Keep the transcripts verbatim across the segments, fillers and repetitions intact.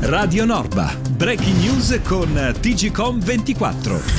Radio Norba, breaking news con T G Com ventiquattro.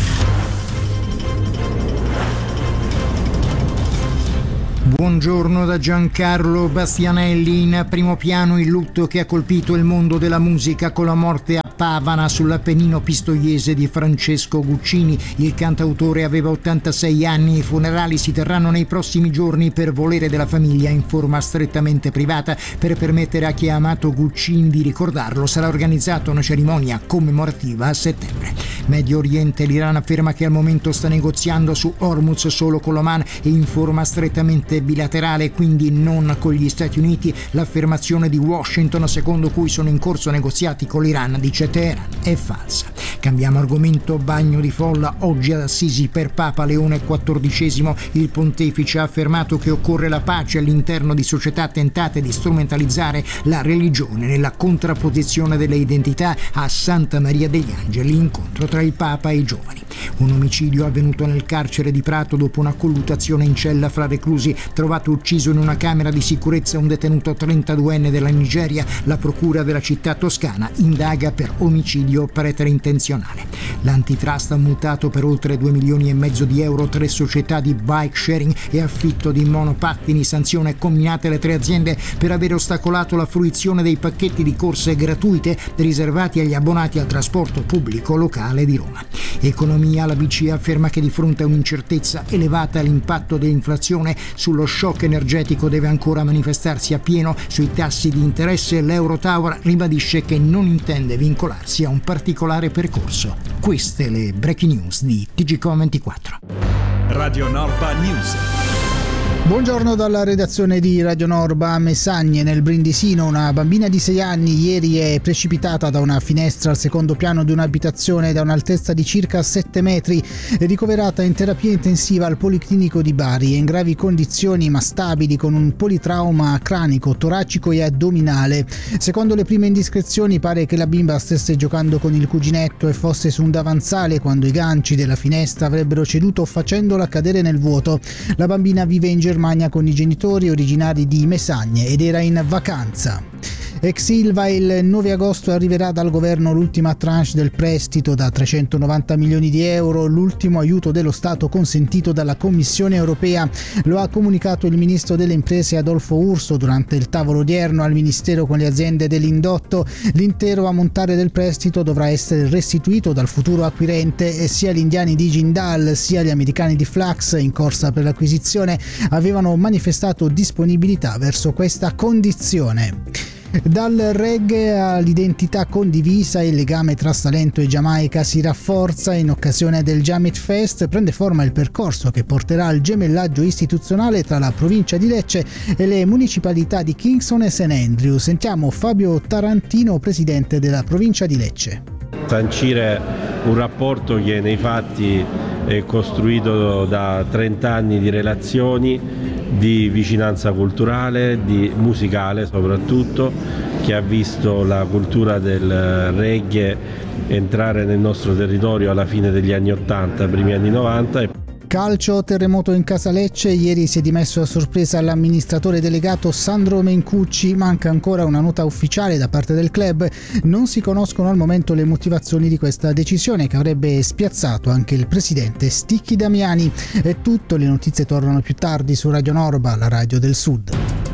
Buongiorno da Giancarlo Bastianelli. In primo piano il lutto che ha colpito il mondo della musica con la morte a Pavana sull'Appennino pistoiese di Francesco Guccini. Il cantautore aveva ottantasei anni. I funerali si terranno nei prossimi giorni per volere della famiglia in forma strettamente privata. Per permettere a chi ha amato Guccini di ricordarlo sarà organizzata una cerimonia commemorativa a settembre. Medio Oriente, l'Iran afferma che al momento sta negoziando su Hormuz solo con l'Oman e in forma strettamente bilaterale, quindi non con gli Stati Uniti. L'affermazione di Washington secondo cui sono in corso negoziati con l'Iran, dice Teheran, è falsa. Cambiamo argomento. Bagno di folla oggi ad Assisi per Papa Leone quattordicesimo. Il pontefice ha affermato che occorre la pace all'interno di società tentate di strumentalizzare la religione nella contrapposizione delle identità. A Santa Maria degli Angeli, incontro tra il Papa e i giovani. Un omicidio avvenuto nel carcere di Prato dopo una colluttazione in cella fra reclusi. Trovato ucciso in una camera di sicurezza un detenuto trentaduenne della Nigeria. La procura della città toscana indaga per omicidio preterintenzionale. L'antitrust ha multato per oltre due milioni e mezzo di euro tre società di bike sharing e affitto di monopattini. Sanzione comminate alle tre aziende per aver ostacolato la fruizione dei pacchetti di corse gratuite riservati agli abbonati al trasporto pubblico locale di Roma. Economia. La B C E afferma che di fronte a un'incertezza elevata l'impatto dell'inflazione sullo shock energetico deve ancora manifestarsi appieno sui tassi di interesse. L'Eurotower ribadisce che non intende vincolarsi a un particolare percorso. Queste le breaking news di T G Com ventiquattro. Radio Norba News. Buongiorno dalla redazione di Radio Norba. A Messagne, nel Brindisino, una bambina di sei anni ieri è precipitata da una finestra al secondo piano di un'abitazione da un'altezza di circa sette metri. È ricoverata in terapia intensiva al Policlinico di Bari. È in gravi condizioni ma stabili, con un politrauma cranico, toracico e addominale. Secondo le prime indiscrezioni pare che la bimba stesse giocando con il cuginetto e fosse su un davanzale quando i ganci della finestra avrebbero ceduto facendola cadere nel vuoto. La bambina vive in Germania con i genitori originari di Messagne ed era in vacanza. Ex Ilva, il nove agosto arriverà dal governo l'ultima tranche del prestito da trecentonovanta milioni di euro, l'ultimo aiuto dello Stato consentito dalla Commissione europea. Lo ha comunicato il ministro delle imprese Adolfo Urso durante il tavolo odierno al ministero con le aziende dell'indotto. L'intero ammontare del prestito dovrà essere restituito dal futuro acquirente e sia gli indiani di Jindal sia gli americani di Flux, in corsa per l'acquisizione, avevano manifestato disponibilità verso questa condizione. Dal reggae all'identità condivisa, il legame tra Salento e Giamaica si rafforza. In occasione del Jamit Fest prende forma il percorso che porterà al gemellaggio istituzionale tra la provincia di Lecce e le municipalità di Kingston e Saint Andrew. Sentiamo Fabio Tarantino, presidente della provincia di Lecce. Sancire un rapporto che nei fatti è costruito da trenta anni di relazioni, di vicinanza culturale, di musicale soprattutto, che ha visto la cultura del reggae entrare nel nostro territorio alla fine degli anni ottanta, primi anni novanta. Calcio, terremoto in casa Lecce. Ieri si è dimesso a sorpresa l'amministratore delegato Sandro Mencucci. Manca ancora una nota ufficiale da parte del club. Non si conoscono al momento le motivazioni di questa decisione, che avrebbe spiazzato anche il presidente Sticchi Damiani. È tutto, le notizie tornano più tardi su Radio Norba, la radio del Sud.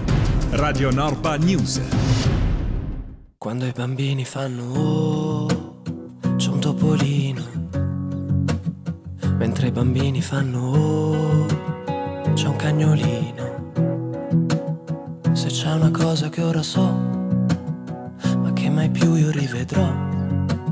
Radio Norba News. Quando i bambini fanno oh, c'è un topolino. Mentre i bambini fanno oh, c'è un cagnolino. Se c'è una cosa che ora so, ma che mai più io rivedrò,